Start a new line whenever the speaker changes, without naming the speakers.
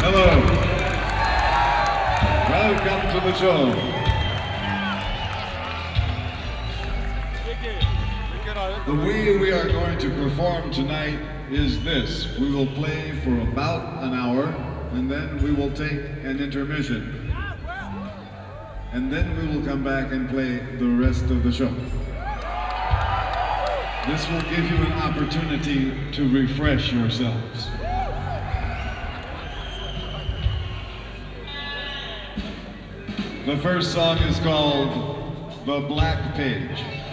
Hello. Welcome to the show. The way we are going to perform tonight is this. We will play for about an hour, and then we will take an intermission. And then we will come back and play the rest of the show. This will give you an opportunity to refresh yourselves. The first song is called The Black Page.